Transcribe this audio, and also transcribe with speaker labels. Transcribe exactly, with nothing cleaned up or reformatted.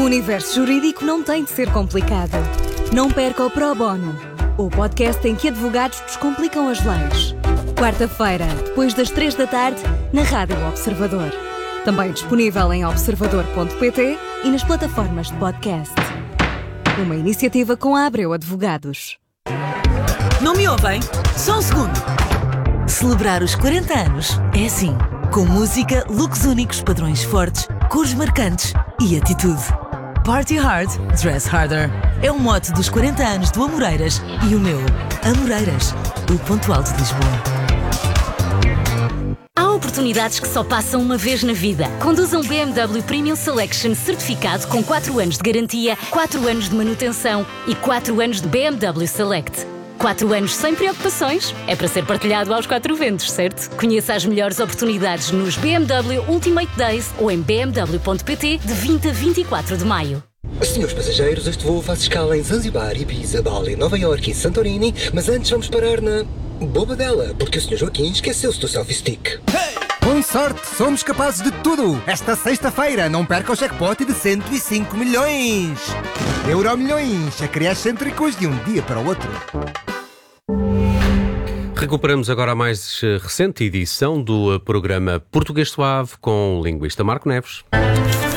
Speaker 1: universo jurídico não tem de ser complicado. Não perca o Pro Bono, o podcast em que advogados descomplicam as leis. Quarta-feira, depois das três da tarde, na Rádio Observador. Também disponível em observador ponto pt e nas plataformas de podcast. Uma iniciativa com a Abreu Advogados.
Speaker 2: Não me ouvem? Só um segundo. Celebrar os quarenta anos é assim, com música, looks únicos, padrões fortes, cores marcantes e atitude. Party hard, dress harder. É o mote dos quarenta anos do Amoreiras e o meu, Amoreiras, o ponto alto de Lisboa.
Speaker 3: Há oportunidades que só passam uma vez na vida. Conduza um B M W Premium Selection certificado com quatro anos de garantia, quatro anos de manutenção e quatro anos de B M W Select. quatro anos sem preocupações. É para ser partilhado aos quatro ventos, certo? Conheça as melhores oportunidades nos B M W Ultimate Days ou em b m w ponto p t de vinte a vinte e quatro de maio.
Speaker 4: Senhores passageiros, este voo faz escala em Zanzibar, Ibiza, Bali, Nova Iorque e Santorini, mas antes vamos parar na Bobadela, porque o senhor Joaquim esqueceu-se do selfie stick.
Speaker 5: Hey! Com sorte, somos capazes de tudo! Esta sexta-feira, não perca o jackpot de cento e cinco milhões! Euromilhões, acrescêntricos de um dia para o outro.
Speaker 6: Recuperamos agora a mais recente edição do programa Português Suave com o linguista Marco Neves.